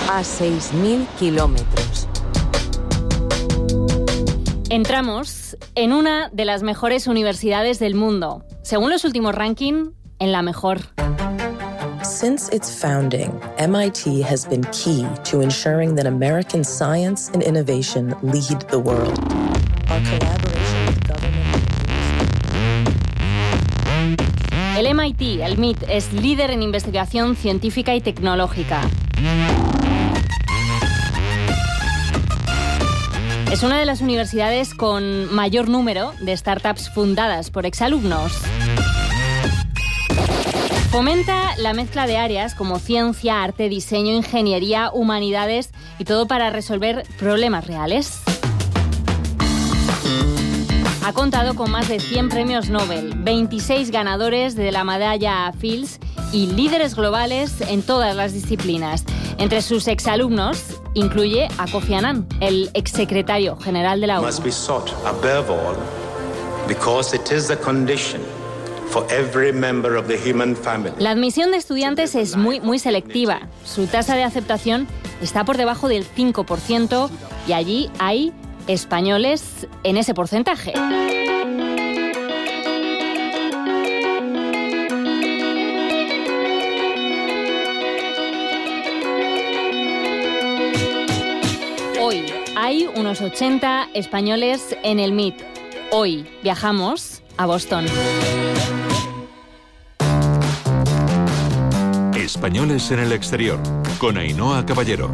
a 6.000 kilómetros. Entramos en una de las mejores universidades del mundo. Según los últimos rankings, en la mejor. Since its founding, MIT has been key to ensuring that American science and innovation lead the world. Our collaboration with government... El MIT, el MIT, es líder en investigación científica y tecnológica. Es una de las universidades con mayor número de startups fundadas por exalumnos. Fomenta la mezcla de áreas como ciencia, arte, diseño, ingeniería, humanidades y todo para resolver problemas reales. Ha contado con más de 100 premios Nobel, 26 ganadores de la medalla Fields y líderes globales en todas las disciplinas. Entre sus exalumnos incluye a Kofi Annan, el exsecretario general de la ONU. Must be sought above all because it is the condition for every member of the human family. La admisión de estudiantes es muy selectiva. Su tasa de aceptación está por debajo del 5% y allí hay españoles en ese porcentaje. Hoy hay unos 80 españoles en el MIT. Hoy viajamos a Boston. Españoles en el exterior, con Ainhoa Caballero.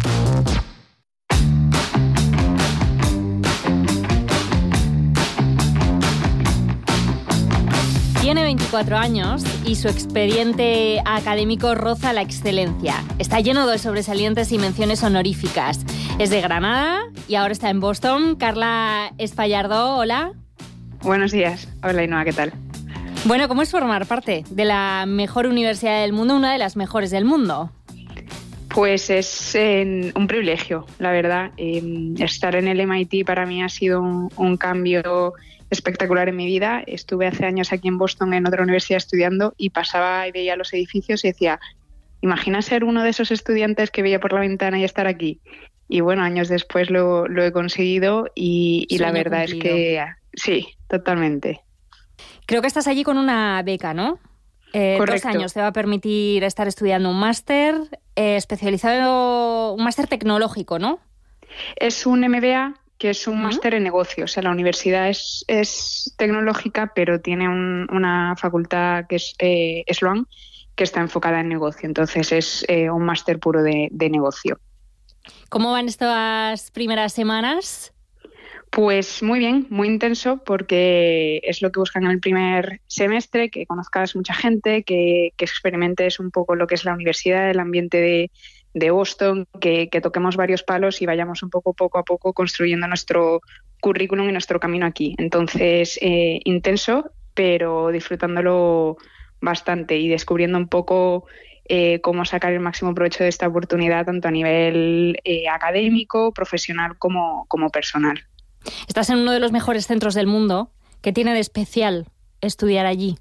Tiene 24 años y su expediente académico roza la excelencia. Está lleno de sobresalientes y menciones honoríficas. Es de Granada y ahora está en Boston. Carla Espallardó, hola. Buenos días. Hola, Ainhoa, ¿qué tal? Bueno, ¿cómo es formar parte de la mejor universidad del mundo, una de las mejores del mundo? Pues es un privilegio, la verdad. Estar en el MIT para mí ha sido un cambio espectacular en mi vida. Estuve hace años aquí en Boston en otra universidad estudiando y pasaba y veía los edificios y decía, imagina ser uno de esos estudiantes que veía por la ventana y estar aquí. Y bueno, años después lo he conseguido y la verdad cumplido. Es que sí, totalmente. Creo que estás allí con una beca, ¿no? 2 años te va a permitir estar estudiando un máster especializado, un máster tecnológico, ¿no? Es un MBA, que es un máster en negocios. O sea, la universidad es tecnológica, pero tiene una facultad que es Sloan, que está enfocada en negocio. Entonces es un máster puro de negocio. ¿Cómo van estas primeras semanas? Pues muy bien, muy intenso, porque es lo que buscan en el primer semestre, que conozcas mucha gente, que experimentes un poco lo que es la universidad, el ambiente de Boston, que toquemos varios palos y vayamos un poco a poco construyendo nuestro currículum y nuestro camino aquí. Entonces, intenso, pero disfrutándolo bastante y descubriendo un poco cómo sacar el máximo provecho de esta oportunidad, tanto a nivel académico, profesional como personal. Estás en uno de los mejores centros del mundo. ¿Qué tiene de especial estudiar allí?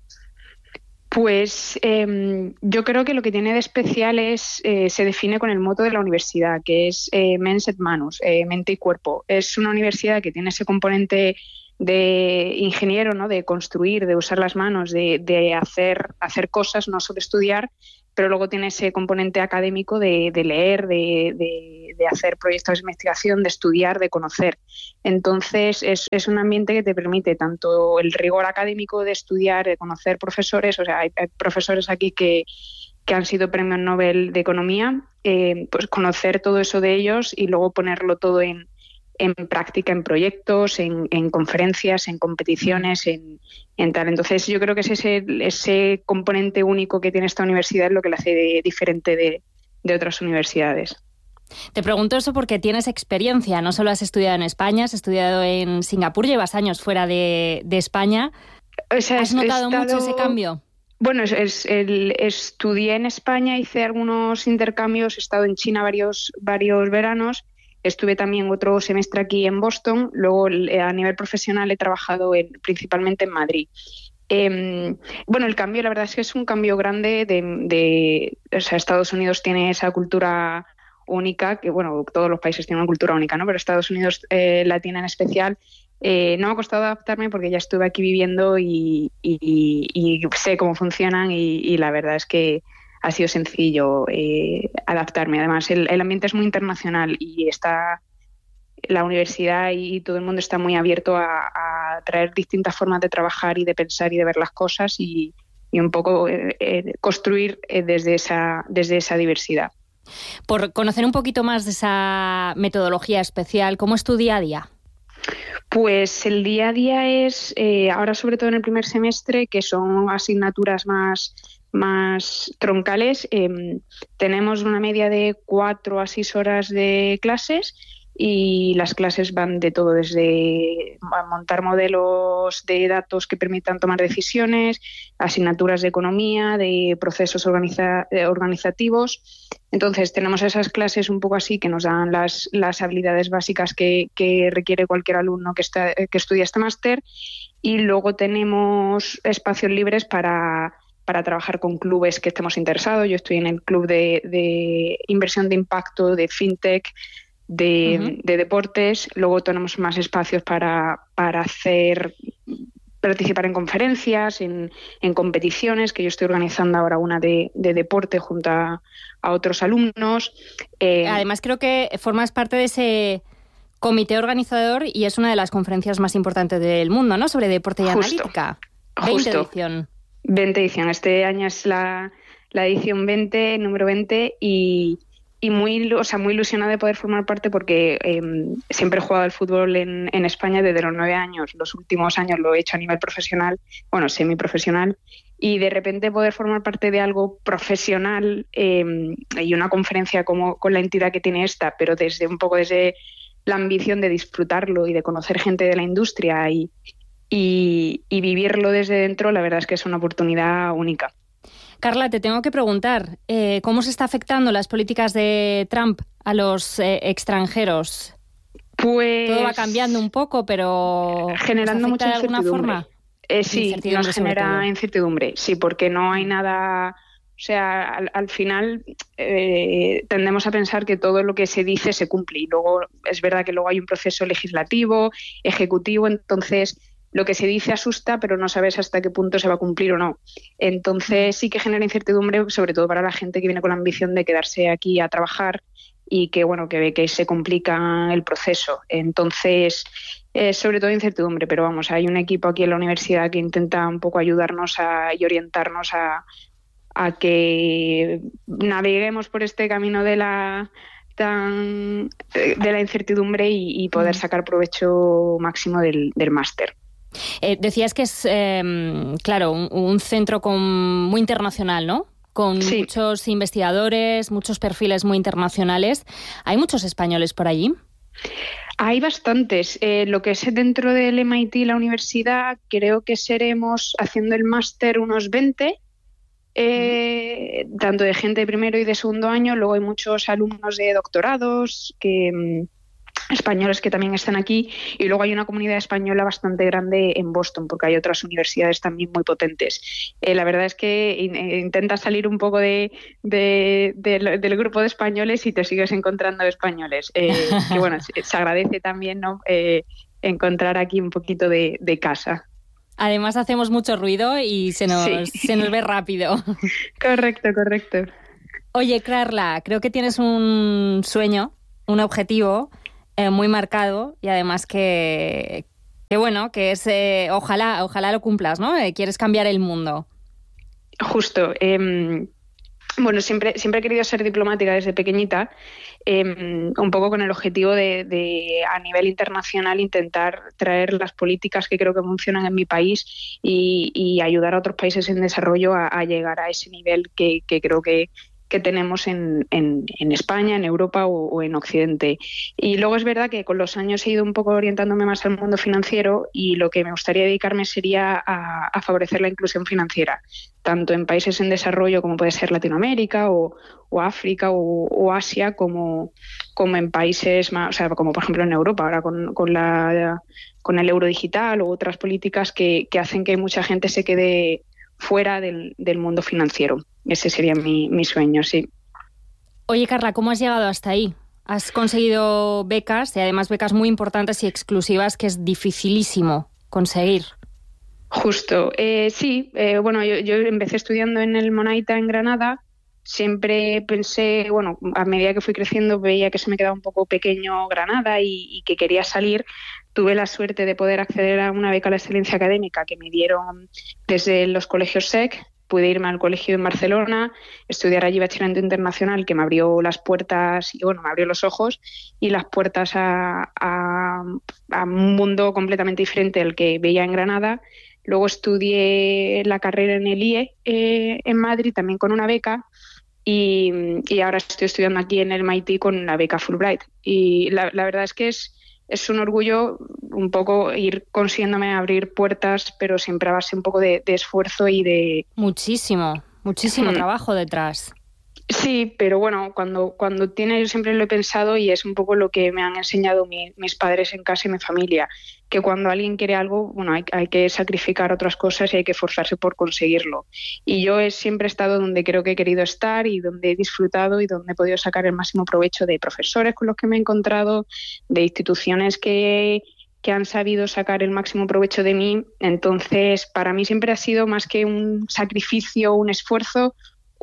Pues yo creo que lo que tiene de especial se define con el moto de la universidad, que es mens et manus, mente y cuerpo. Es una universidad que tiene ese componente de ingeniero, ¿no? De construir, de usar las manos, de hacer cosas, no solo estudiar, pero luego tiene ese componente académico de leer, de hacer proyectos de investigación, de estudiar, de conocer. Entonces es un ambiente que te permite tanto el rigor académico de estudiar, de conocer profesores, o sea, hay profesores aquí que han sido premios Nobel de Economía, pues conocer todo eso de ellos y luego ponerlo todo en práctica, en proyectos, en conferencias, en competiciones, en tal. Entonces yo creo que es ese componente único que tiene esta universidad lo que la hace diferente de otras universidades. Te pregunto eso porque tienes experiencia, no solo has estudiado en España, has estudiado en Singapur, llevas años fuera de España. O sea, ¿has notado mucho ese cambio? Bueno, estudié en España, hice algunos intercambios, he estado en China varios veranos. Estuve también otro semestre aquí en Boston, luego a nivel profesional he trabajado principalmente en Madrid. Bueno, el cambio, la verdad es que es un cambio grande o sea, Estados Unidos tiene esa cultura única, que bueno, todos los países tienen una cultura única, ¿no? Pero Estados Unidos la tiene en especial. No me ha costado adaptarme porque ya estuve aquí viviendo y sé cómo funcionan y la verdad es que ha sido sencillo adaptarme. Además, el ambiente es muy internacional y la universidad y todo el mundo está muy abierto a traer distintas formas de trabajar y de pensar y de ver las cosas y un poco construir desde esa diversidad. Por conocer un poquito más de esa metodología especial, ¿cómo es tu día a día? Pues el día a día es, ahora sobre todo en el primer semestre, que son asignaturas más troncales, tenemos una media de 4 a 6 horas de clases y las clases van de todo, desde montar modelos de datos que permitan tomar decisiones, asignaturas de economía, de procesos organizativos. Entonces tenemos esas clases un poco así que nos dan las habilidades básicas que requiere cualquier alumno que estudia este máster, y luego tenemos espacios libres para trabajar con clubes que estemos interesados. Yo estoy en el club de inversión de impacto, de fintech, de deportes. Luego tenemos más espacios para participar en conferencias, en competiciones, que yo estoy organizando ahora una de deporte junto a otros alumnos. Además, creo que formas parte de ese comité organizador y es una de las conferencias más importantes del mundo, ¿no? Sobre deporte y analítica. 20 edición. 20 edición. Este año es la edición 20, número 20, y muy ilusionada de poder formar parte porque siempre he jugado al fútbol en España desde los 9 años. Los últimos años lo he hecho a nivel profesional, bueno, semiprofesional, y de repente poder formar parte de algo profesional y una conferencia con la entidad que tiene esta, pero desde la ambición de disfrutarlo y de conocer gente de la industria y vivirlo desde dentro, la verdad es que es una oportunidad única. Carla, te tengo que preguntar, ¿cómo se está afectando las políticas de Trump a los extranjeros? Pues todo va cambiando un poco, pero generando mucha incertidumbre. ¿De alguna forma? Sí, nos genera incertidumbre, sí, porque no hay nada. O sea, al final tendemos a pensar que todo lo que se dice se cumple, y luego es verdad que luego hay un proceso legislativo, ejecutivo, entonces lo que se dice asusta, pero no sabes hasta qué punto se va a cumplir o no. Entonces sí que genera incertidumbre, sobre todo para la gente que viene con la ambición de quedarse aquí a trabajar y que ve que se complica el proceso. Entonces, sobre todo incertidumbre, pero vamos, hay un equipo aquí en la universidad que intenta un poco ayudarnos y orientarnos a que naveguemos por este camino de la incertidumbre y poder sacar provecho máximo del máster. Decías que es, claro, un centro muy internacional, ¿no? Con muchos investigadores, muchos perfiles muy internacionales. ¿Hay muchos españoles por allí? Hay bastantes. Lo que es dentro del MIT, la universidad, creo que seremos, haciendo el máster, unos 20, tanto de gente de primero y de segundo año. Luego hay muchos alumnos de doctorados españoles que también están aquí, y luego hay una comunidad española bastante grande en Boston, porque hay otras universidades también muy potentes. La verdad es que intentas salir un poco del grupo de españoles y te sigues encontrando españoles. Que bueno, se agradece también, ¿no? Encontrar aquí un poquito de casa. Además hacemos mucho ruido y se nos ve rápido. Correcto. Oye, Carla, creo que tienes un sueño, un objetivo muy marcado, y además que bueno, que es ojalá lo cumplas, ¿no? Quieres cambiar el mundo. Justo. Bueno, siempre he querido ser diplomática desde pequeñita, un poco con el objetivo de a nivel internacional intentar traer las políticas que creo que funcionan en mi país y ayudar a otros países en desarrollo a llegar a ese nivel que creo que tenemos en España, en Europa o en Occidente. Y luego es verdad que con los años he ido un poco orientándome más al mundo financiero, y lo que me gustaría dedicarme sería a favorecer la inclusión financiera, tanto en países en desarrollo como puede ser Latinoamérica o África o Asia, como en países más, o sea, como por ejemplo en Europa ahora con el euro digital u otras políticas que hacen que mucha gente se quede fuera del mundo financiero. Ese sería mi sueño, sí. Oye, Carla, ¿cómo has llegado hasta ahí? Has conseguido becas, y además becas muy importantes y exclusivas, que es dificilísimo conseguir. Justo, sí. Bueno, yo empecé estudiando en el Monaita en Granada. Siempre pensé, bueno, a medida que fui creciendo veía que se me quedaba un poco pequeño Granada y que quería salir. Tuve la suerte de poder acceder a una beca a la excelencia académica que me dieron desde los colegios SEC. Pude irme al colegio en Barcelona, estudiar allí bachillerato internacional, que me abrió las puertas y, bueno, me abrió los ojos y las puertas a un mundo completamente diferente al que veía en Granada. Luego estudié la carrera en el IE en Madrid, también con una beca, y ahora estoy estudiando aquí en el MIT con la beca Fulbright. Y la verdad es que es un orgullo un poco ir consiguiéndome abrir puertas, pero siempre a base un poco de esfuerzo y de... Muchísimo trabajo detrás. Sí, pero bueno, cuando tiene, yo siempre lo he pensado y es un poco lo que me han enseñado mis padres en casa y mi familia, que cuando alguien quiere algo, bueno, hay que sacrificar otras cosas y hay que esforzarse por conseguirlo. Y yo siempre he estado donde creo que he querido estar y donde he disfrutado y donde he podido sacar el máximo provecho de profesores con los que me he encontrado, de instituciones que han sabido sacar el máximo provecho de mí. Entonces, para mí siempre ha sido más que un sacrificio, un esfuerzo,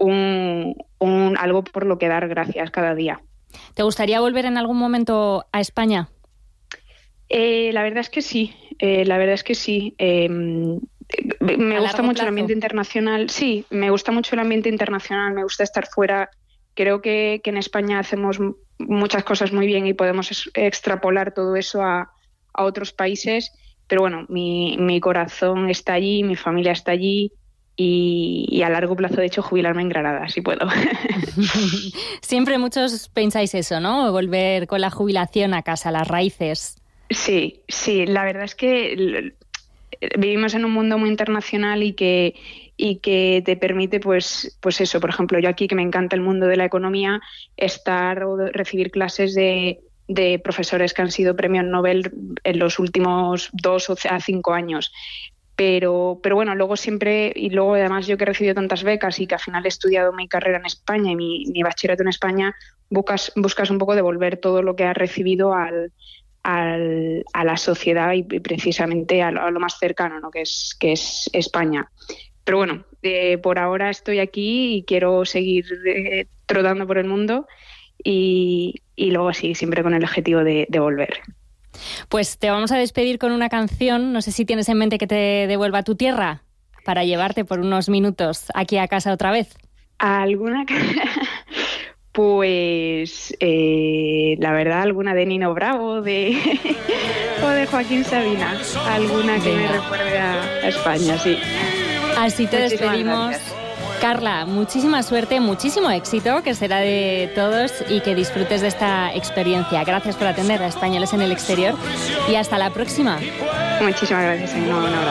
algo por lo que dar gracias cada día. ¿Te gustaría volver en algún momento a España? La verdad es que sí. Me gusta mucho el ambiente internacional. Sí, me gusta mucho el ambiente internacional, me gusta estar fuera. Creo que en España hacemos muchas cosas muy bien y podemos extrapolar todo eso a otros países, pero bueno, mi corazón está allí, mi familia está allí. Y a largo plazo, de hecho, jubilarme en Granada, si puedo. Siempre muchos pensáis eso, ¿no? Volver con la jubilación a casa, a las raíces. Sí, la verdad es que vivimos en un mundo muy internacional y que te permite, pues eso, por ejemplo, yo aquí que me encanta el mundo de la economía, estar o recibir clases de profesores que han sido premios Nobel en los últimos 2 a 5 años. Pero bueno, luego además yo que he recibido tantas becas y que al final he estudiado mi carrera en España y mi bachillerato en España, buscas un poco devolver todo lo que has recibido a la sociedad y precisamente a lo más cercano, ¿no? que es España. Pero bueno, por ahora estoy aquí y quiero seguir trotando por el mundo y luego sí, siempre con el objetivo de volver. Pues te vamos a despedir con una canción. No sé si tienes en mente que te devuelva a tu tierra para llevarte por unos minutos aquí a casa otra vez. ¿Alguna? Pues la verdad, alguna de Nino Bravo o de Joaquín Sabina. Alguna que me recuerde a España, sí. Así te Muchísimas despedimos. Gracias. Carla, muchísima suerte, muchísimo éxito, que será de todos, y que disfrutes de esta experiencia. Gracias por atender a Españoles en el Exterior y hasta la próxima. Muchísimas gracias, Ainhoa. Un abrazo.